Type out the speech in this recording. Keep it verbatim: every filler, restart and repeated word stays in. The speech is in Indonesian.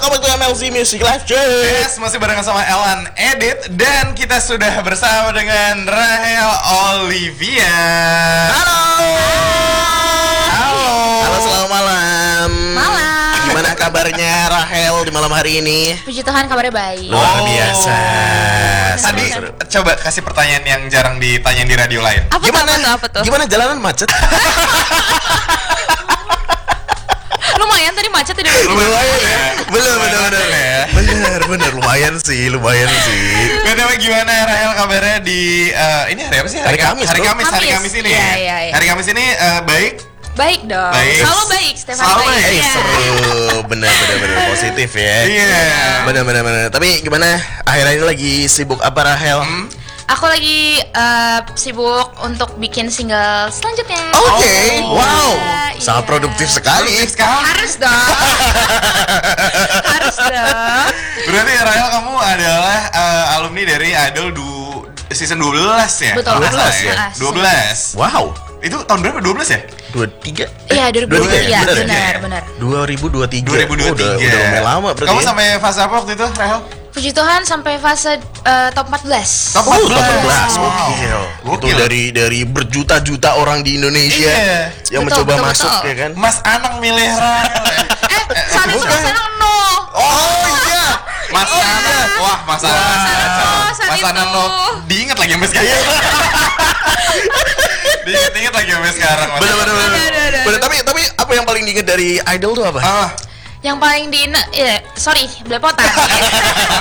welcome back to M L C Music Live, cuy. Yes, masih barengan sama Elan Edit. Dan kita sudah bersama dengan Rahel Olivia. Halo. Halo. Halo, selamat malam. Malam. Gimana kabarnya Rahel di malam hari ini? Puji Tuhan kabarnya baik. Luar biasa. Tadi Seru, seru. coba kasih pertanyaan yang jarang ditanyain di radio lain. Apa Gimana? tuh, apa tuh, apa tuh? Gimana jalanan macet? Lumayan tadi macet tadi. Lumayan ya. Bener, bener, bener. ya. Bener, bener. Lumayan sih, lumayan sih. Btw gimana Rahel kabarnya di eh, ini hari apa sih? Hari Kamis, Hari bro. Kamis, hari Kamis. Kamis ini. Iya, ya? iya, iya. Hari Kamis ini eh, baik. Baik dong. Baik. Selalu baik, Stefan Selalu baik. baik. Eh, Iya. seru. Bener, bener, bener. Positif ya. Iya. Bener, bener, bener. Tapi gimana? Akhir-akhir ini lagi sibuk apa, Rahel? Hmm? Aku lagi eh, sibuk untuk bikin single selanjutnya. Oke, Oh, wow, iya, sangat iya. produktif sekali. Produktif sekali. Harus dong. Harus dong. Berarti Rahel kamu adalah eh, alumni dari Idol du season dua belas ya? Betul. Kalau nggak salah dua belas ya? Ah, dua belas. Wow, Itu tahun berapa? dua belas ya? dua tiga. Iya, dua ribu dua puluh tiga. ya? Bener ya? Benar, benar. dua ribu dua puluh tiga. dua ribu dua puluh tiga. Oh, udah, udah lumayan lama berarti. Kamu ya? sampai fase apa waktu itu, Rahel? Puji Tuhan sampai fase eh, top empat belas. Top Oh, top empat belas. Wow. Gokil. Itu Gokil. dari dari berjuta-juta orang di Indonesia Iya. yang Betul, mencoba betul, masuk betul. ya kan. Mas Anang milih Rahel. Eh, saat itu bukan. Mas Anang no. Oh iya. Mas Iya. Anang. Wah, Mas Anang. Anang, saat Mas itu. Anang lo diinget lagi sampai sekarang. Diinget-inget lagi sampai sekarang. Mas Bener, bener, Anang. bener. Ada, ada, Bener, ada. tapi tapi apa yang paling diinget dari Idol tuh apa? Ah, Yang paling di ya, sorry, belepotan.